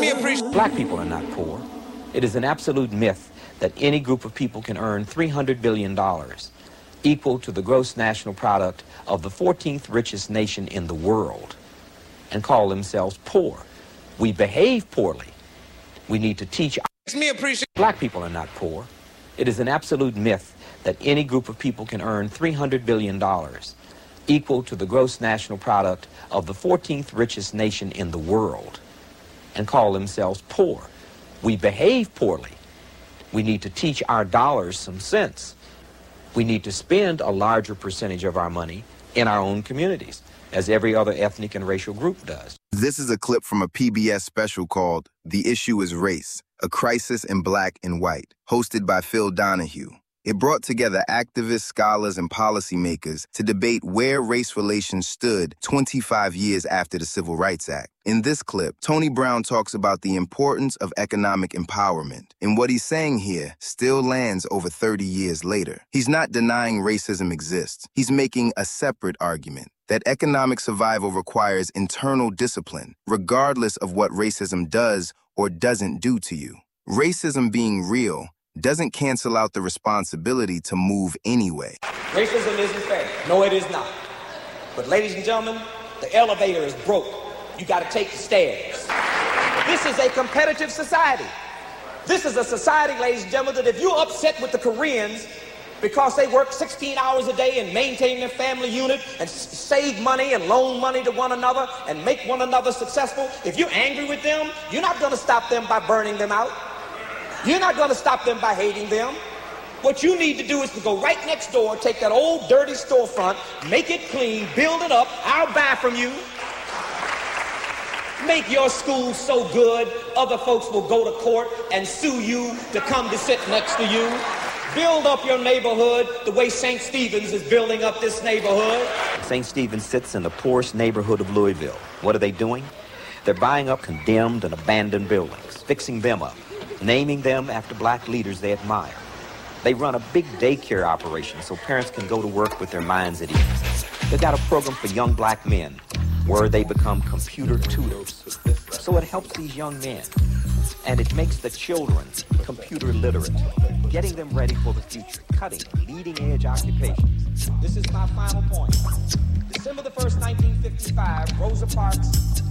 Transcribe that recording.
me appreciate. Black people are not poor. It is an absolute myth that any group of people can earn $300 billion, equal to the gross national product of the 14th richest nation in the world, and call themselves poor. We behave poorly. We need to teach. Me appreciate. Black people are not poor. It is an absolute myth that any group of people can earn $300 billion, equal to the gross national product of the 14th richest nation in the world, and call themselves poor. We behave poorly. We need to teach our dollars some sense. We need to spend a larger percentage of our money in our own communities, as every other ethnic and racial group does. This is a clip from a PBS special called The Issue is Race, A Crisis in Black and White, hosted by Phil Donahue. It brought together activists, scholars, and policymakers to debate where race relations stood 25 years after the Civil Rights Act. In this clip, Tony Brown talks about the importance of economic empowerment, and what he's saying here still lands over 30 years later. He's not denying racism exists. He's making a separate argument that economic survival requires internal discipline, regardless of what racism does or doesn't do to you. Racism being real doesn't cancel out the responsibility to move anyway. Racism isn't fair. No, it is not. But ladies and gentlemen, the elevator is broke. You got to take the stairs. This is a competitive society. This is a society, ladies and gentlemen, that if you're upset with the Koreans because they work 16 hours a day and maintain their family unit and save money and loan money to one another and make one another successful, if you're angry with them, you're not going to stop them by burning them out. You're not going to stop them by hating them. What you need to do is to go right next door, take that old dirty storefront, make it clean, build it up. I'll buy from you. Make your school so good, other folks will go to court and sue you to come to sit next to you. Build up your neighborhood the way St. Stephen's is building up this neighborhood. St. Stephen's sits in the poorest neighborhood of Louisville. What are they doing? They're buying up condemned and abandoned buildings, fixing them up, naming them after black leaders they admire. They run a big daycare operation so parents can go to work with their minds at ease. They've got a program for young black men where they become computer tutors. So it helps these young men, and it makes the children computer literate, getting them ready for the future, cutting leading-edge occupations. This is my final point. December the 1st, 1955, Rosa Parks